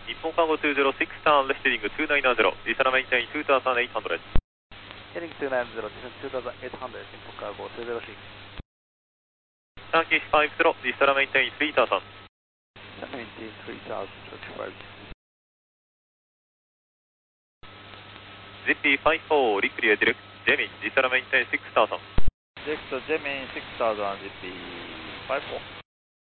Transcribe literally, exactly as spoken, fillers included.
日本カーゴにゼロろく、ターンレフテリングにひゃくきゅうじゅう、リサラメインテインにせんはっぴゃく。 Heading two nine zero, descent two thousand eight hundred, Import Cargo two zero six. Turkish five zero, リサラメインテインさんぜろぜろ。 Maintain three thousand, thirty-five. Zippy five four, リクリアディレクト、ジェミン、リサラメインテインろくぜろぜろ。 Direct Gemini six thousand, Zippy five four.